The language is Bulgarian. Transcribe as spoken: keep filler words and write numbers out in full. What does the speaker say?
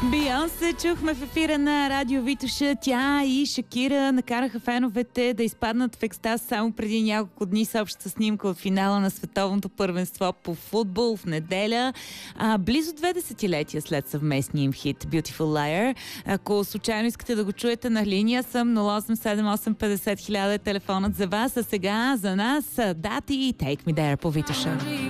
Бейонсе чухме в ефира на Радио Витоша. Тя и Шакира накараха феновете да изпаднат в екстаз само преди няколко дни с общата снимка от финала на световното първенство по футбол в неделя. А, близо две десетилетия след съвместния им хит Beautiful Liar. Ако случайно искате да го чуете на линия, съм нула осем седем осем петдесет хиляда телефонът за вас. А сега за нас дати и Take Me There по Витоша.